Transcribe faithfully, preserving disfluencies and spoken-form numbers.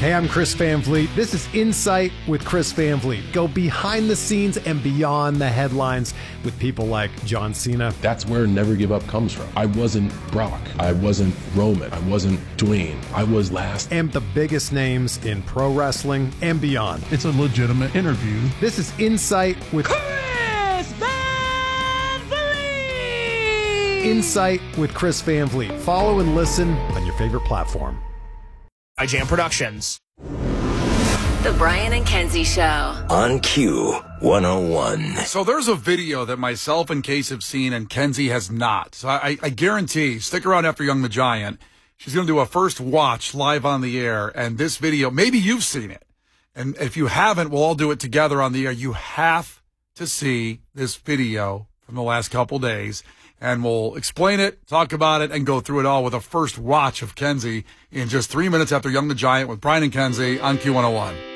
Hey, I'm Chris Van Vliet. This is Insight with Chris Van Vliet. Go behind the scenes and beyond the headlines with people like John Cena. That's where Never Give Up comes from. I wasn't Brock. I wasn't Roman. I wasn't Dwayne. I was last. And the biggest names in pro wrestling and beyond. It's a legitimate interview. This is Insight with Chris Van Vliet. Insight with Chris Van Vliet. Follow and listen on your favorite platform. I Jam Productions. The Brian and Kenzie Show. On Q one oh one. So there's a video that myself and Case have seen and Kenzie has not. So I, I guarantee, stick around after Young the Giant. She's going to do a first watch live on the air. And this video, maybe you've seen it. And if you haven't, we'll all do it together on the air. You have to see this video from the last couple days. And we'll explain it, talk about it, and go through it all with a first watch of Kenzie in just three minutes after Young the Giant with Brian and Kenzie on Q one oh one.